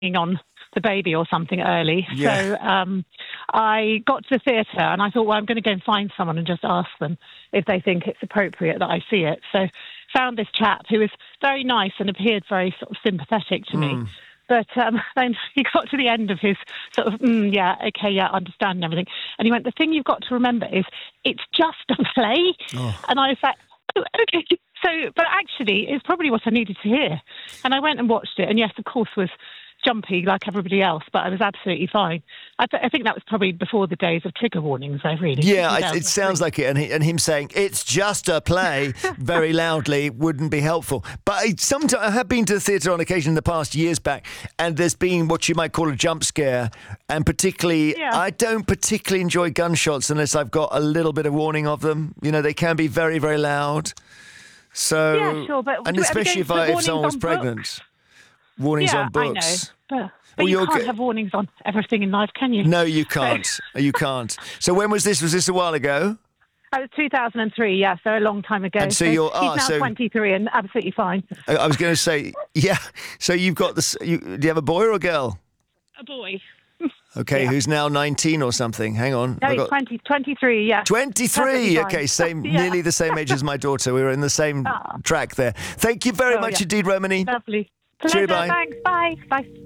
on the baby or something early. Yeah. So I got to the theatre and I thought, well, I'm going to go and find someone and just ask them if they think it's appropriate that I see it. So found this chap who was very nice and appeared very sort of sympathetic to me. But then he got to the end of his sort of, understand and everything. And he went, the thing you've got to remember is it's just a play. Oh. And I was like, oh, okay. So, but actually, it's probably what I needed to hear. And I went and watched it. And yes, of course, was jumpy like everybody else, but I was absolutely fine. I think that was probably before the days of trigger warnings, I really. Yeah, it sounds like it. And him saying, it's just a play, very loudly wouldn't be helpful. But I have been to the theatre on occasion in the past, years back, and there's been what you might call a jump scare. And particularly, I don't particularly enjoy gunshots unless I've got a little bit of warning of them. You know, they can be very, very loud. So, yeah, sure, but and especially if someone was pregnant. Warnings on books. I know. But you can't have warnings on everything in life, can you? No, you can't. You can't. So when was this? Was this a while ago? It was 2003, yeah, so a long time ago. And so he's now 23 and absolutely fine. I was going to say, yeah. So you've got this. Do you have a boy or a girl? A boy. Okay, who's now 19 or something? Hang on. No, he's 23, yeah. 23, okay, nearly the same age as my daughter. We were in the same track there. Thank you very much indeed, Romany. Lovely. Cheerio, bye. Thanks, bye. Bye.